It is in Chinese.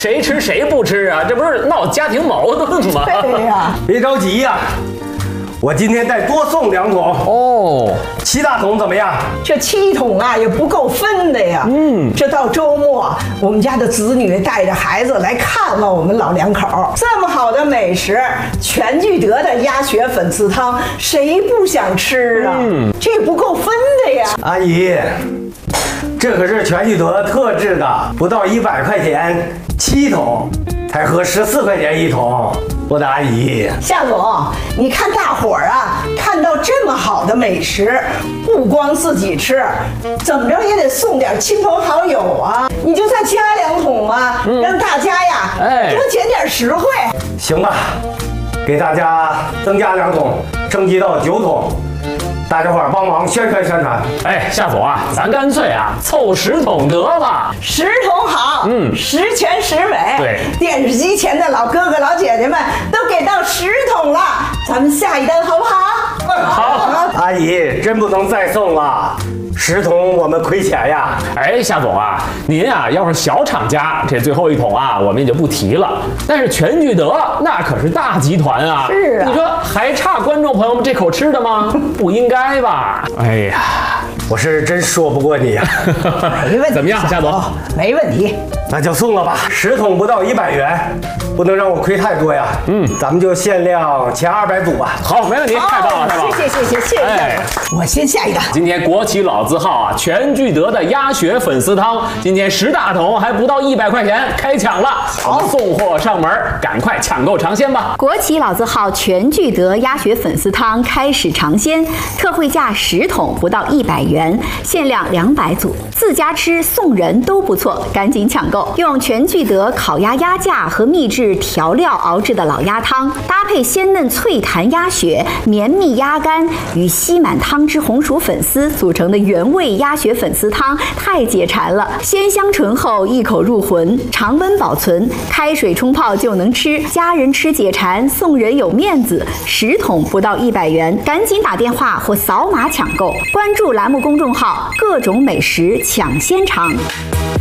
谁吃谁不吃啊？这不是闹家庭矛盾吗？ 对呀， 别着急呀，我今天再多送2桶哦 ，7大桶怎么样？ 这7桶啊也不够分的呀。这到周末，我们家的子女带着孩子来看望我们老两口，这么好的美食，全聚德的鸭血粉丝汤，谁不想吃啊？这不够分的呀。 阿姨，这可是全聚德特制的，不到100块钱7桶，才合14块钱1桶。我的阿姨， 夏总，你看大伙儿啊，看到这么好的美食，不光自己吃，怎么着也得送点亲朋好友啊！你就再加2桶嘛，让大家呀多捡点实惠。 行吧，给大家增加2桶，升级到9桶。大家伙儿帮忙宣传宣传。 哎，夏总啊，咱干脆啊凑10桶得了。 10桶好，十全十美。 对， 电视机前的老哥哥老姐姐们都给到10桶了，咱们下一单好不好？ 好， 阿姨真不能再送了，10桶我们亏钱呀。 哎，夏总啊，您啊要是小厂家，这最后1桶啊我们也就不提了。但是全聚德那可是大集团啊， 是啊， 你说还差观众朋友们这口吃的吗？不应该吧？哎呀， 我是真说不过你呀。 没问题， 怎么样，夏总？ 没问题。 那就送了吧，10桶不到100元，不能让我亏太多呀。咱们就限量前200组吧。 好，没问题，太棒了，太棒了。 谢谢。 哎， 我先下一单。 今天国企老字号啊，全聚德的鸭血粉丝汤，今天10大桶还不到100块钱，开抢了。好，送货上门，赶快抢购尝鲜吧！ 国企老字号全聚德鸭血粉丝汤开始尝鲜，特惠价10桶不到100元，限量200组，自家吃送人都不错，赶紧抢购！用全聚德烤鸭鸭架和秘制调料熬制的老鸭汤，搭配鲜嫩脆弹鸭血、绵密鸭肝与吸满汤汁红薯粉丝组成的原味鸭血粉丝汤，太解馋了，鲜香醇厚，一口入魂，常温保存，开水冲泡就能吃，家人吃解馋，送人有面子，10桶不到100元，赶紧打电话或扫码抢购，关注栏目公众号，各种美食抢先尝。